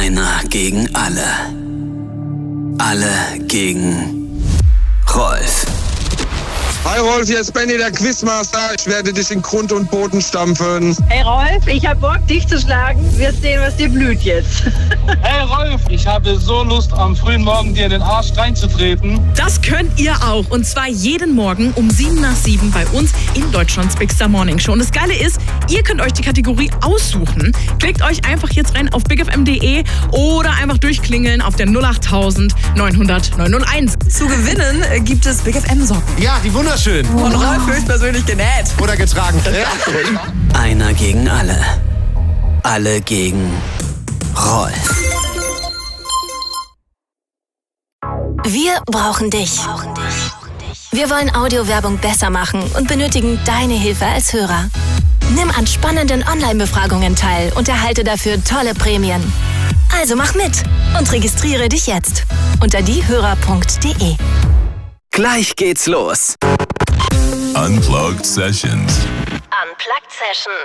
Einer gegen alle. Alle gegen Rolf. Hi Rolf, hier ist Benny, der Quizmaster. Ich werde dich in Grund und Boden stampfen. Hey Rolf, ich hab Bock, dich zu schlagen. Wir sehen, was dir blüht jetzt. Hey Rolf, ich habe so Lust, am frühen Morgen dir in den Arsch reinzutreten. Das könnt ihr auch. Und zwar jeden Morgen um 7:07 bei uns in Deutschlands Big Star Morning Show. Und das Geile ist, ihr könnt euch die Kategorie aussuchen. Klickt euch einfach jetzt rein auf bigfm.de oder einfach durchklingeln auf der 08000 900 901. Zu gewinnen gibt es Big FM Socken. Ja, die wunderschön. Von Rolf höchstpersönlich genäht. Oder getragen. Einer gegen alle. Alle gegen Rolf. Wir brauchen dich. Wir wollen Audiowerbung besser machen und benötigen deine Hilfe als Hörer. Nimm an spannenden Online-Befragungen teil und erhalte dafür tolle Prämien. Also mach mit und registriere dich jetzt unter diehörer.de. Gleich geht's los. Unplugged Sessions. Unplugged Sessions.